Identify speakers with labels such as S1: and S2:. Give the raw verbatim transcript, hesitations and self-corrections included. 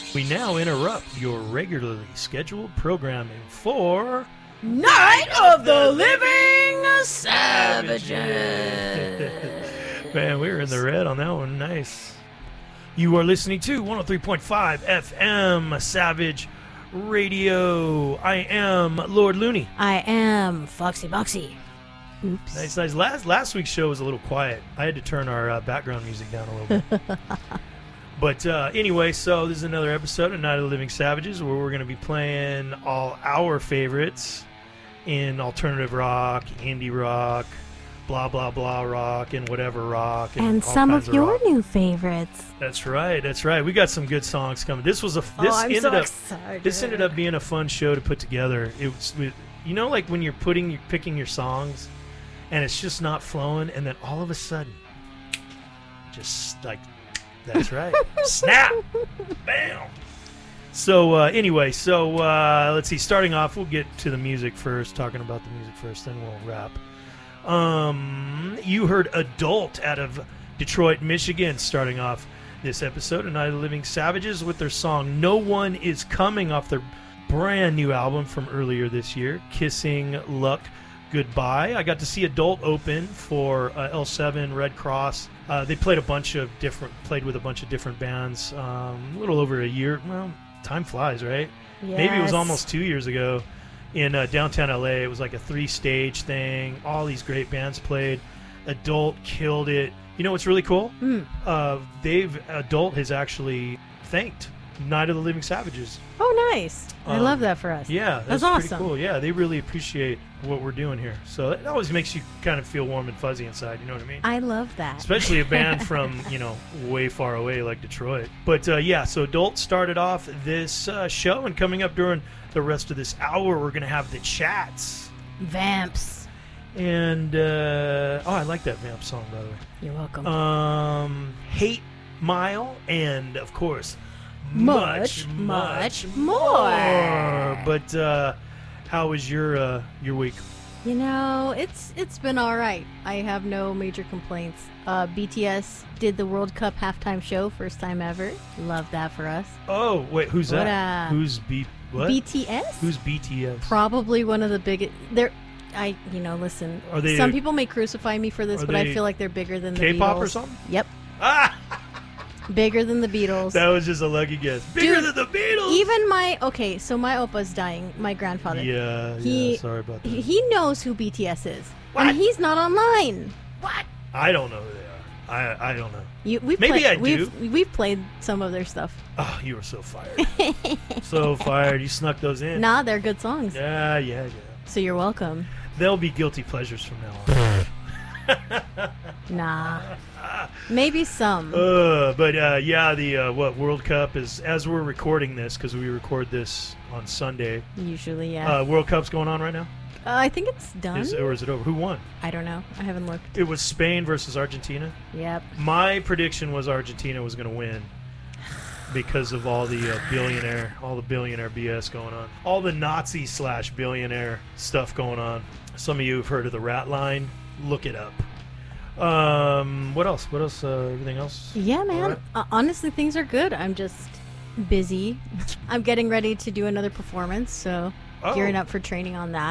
S1: We now interrupt your regularly scheduled programming for
S2: Night of the Living Savages.
S1: Man, we were in the red on that one. Nice. You are listening to one oh three point five F M Savage Radio. I am Lord Looney.
S2: I am Foxy Boxy. Oops.
S1: Nice, nice. Last last week's show was a little quiet. I had to turn our uh, background music down a little bit. But uh, anyway, so this is another episode of Night of the Living Savages where we're going to be playing all our favorites in alternative rock, indie rock, blah, blah, blah rock, and whatever rock. And,
S2: And
S1: all
S2: some
S1: kinds
S2: of your
S1: rock.
S2: new favorites.
S1: That's right, that's right. We got some good songs coming. This was a this
S2: oh, I'm
S1: ended
S2: so
S1: up
S2: excited.
S1: this ended up being a fun show to put together. It was, you know, like when you're putting you're picking your songs and it's just not flowing, and then all of a sudden, just like, that's right, snap, bam. So uh, anyway, so uh, let's see. Starting off, we'll get to the music first. Talking about the music first, then we'll wrap. Um, you heard Adult out of Detroit, Michigan, starting off this episode of Night of the Living Savages with their song "No One Is Coming" off their brand new album from earlier this year, Kissing Luck Goodbye. I got to see Adult open for uh, L seven, Red Cross. Uh, they played a bunch of different, played with a bunch of different bands. Um, a little over a year. Well, time flies, right?
S2: Yes.
S1: Maybe it was almost two years ago in uh, downtown L A. It was like a three-stage thing. All these great bands played. Adult killed it. You know what's really cool?
S2: Mm.
S1: Uh, they've Adult has actually thanked Night of the Living Savages.
S2: Oh, nice. I
S1: Um,
S2: love that for us.
S1: Yeah, that's,
S2: That's
S1: pretty
S2: awesome.
S1: cool. Yeah, they really appreciate what we're doing here. So it always makes you kind of feel warm and fuzzy inside. You know what I mean?
S2: I love that.
S1: Especially a band from, you know, way far away like Detroit. But uh, yeah, so Adult started off this uh, show, and coming up during the rest of this hour, we're going to have the chats.
S2: Vamps.
S1: And, uh, oh, I like that Vamp song, by the way.
S2: You're welcome.
S1: Um, Hate Mile, and, of course,
S2: Much,
S1: much,
S2: much more.
S1: But uh, how was your uh, your week?
S2: You know, it's it's been all right. I have no major complaints. Uh, B T S did the World Cup halftime show, first time ever. Love that for us.
S1: Oh, wait, who's
S2: What,
S1: that?
S2: uh,
S1: Who's B? What?
S2: B T S?
S1: Who's B T S?
S2: Probably one of the biggest. They're, I, you know, listen.
S1: Are they-
S2: some people may crucify me for this,
S1: are
S2: but I
S1: they
S2: feel like they're bigger than the Beatles.
S1: K-pop or something?
S2: Yep,
S1: Ah,
S2: bigger than the Beatles.
S1: that was just a lucky guess. Bigger
S2: Dude,
S1: than the Beatles.
S2: Even my okay, so my opa's dying. My grandfather.
S1: Yeah,
S2: He-
S1: yeah. Sorry about that.
S2: He, he knows who B T S is,
S1: What?
S2: and he's not online. What?
S1: I don't know who they are. I I don't know.
S2: You, we've
S1: Maybe
S2: played,
S1: I
S2: we've, We've played some of their stuff.
S1: Oh, you were so fired. So fired. You snuck those in.
S2: Nah, they're good songs.
S1: Yeah, yeah, yeah.
S2: So you're welcome.
S1: They'll be guilty pleasures from now on.
S2: Nah. Maybe some.
S1: Uh, but uh, yeah, the uh, what World Cup is, as we're recording this, because we record this on Sunday.
S2: Usually, yeah.
S1: Uh, World Cup's going on right now.
S2: Uh, I think it's done.
S1: Is, or is it over? Who won?
S2: I don't know. I haven't looked.
S1: It was Spain versus Argentina.
S2: Yep.
S1: My prediction was Argentina was going to win because of all the uh, billionaire, all the billionaire B S going on, all the Nazi slash billionaire stuff going on. Some of you have heard of the Rat Line. Look it up. Um, what else? What else? Uh, everything else?
S2: Yeah, man.
S1: All right.
S2: Uh, honestly, things are good. I'm just busy. I'm getting ready to do another performance, so
S1: Oh.
S2: gearing up for training on that.